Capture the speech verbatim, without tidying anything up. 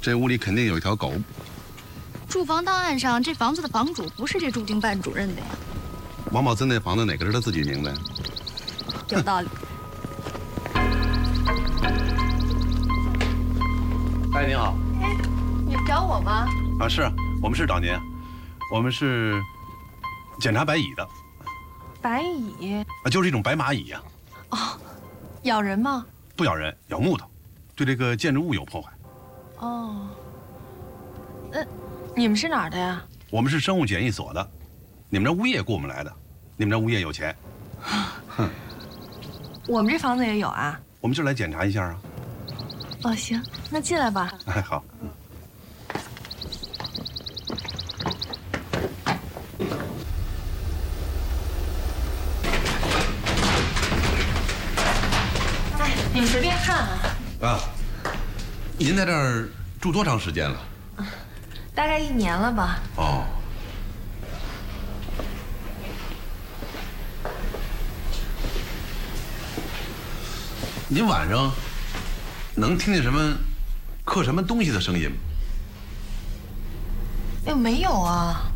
这屋里肯定有一条狗。 住房档案上，这房子的房主不是这驻京办主任的呀。 王宝森那房子哪个是他自己名字呀？ 有道理。 哎，您好。 哎，你找我吗？ 啊，是我们是找您，我们是检查白蚁的。 白蚁啊，就是一种白蚂蚁呀。 哦，咬人吗？ 不咬人，咬木头，对这个建筑物有破坏。 哦，那你们是哪儿的呀？ 我们是生物检疫所的，你们这物业雇我们来的，你们这物业有钱。哼， 我们这房子也有啊。 我们就来检查一下啊。 哦，行，那进来吧。 哎，好。 哎，你们随便看啊。 啊，您在这儿住多长时间了？ 大概一年了吧。 哦。您晚上能听见什么刻什么东西的声音吗？ 哎，没有啊。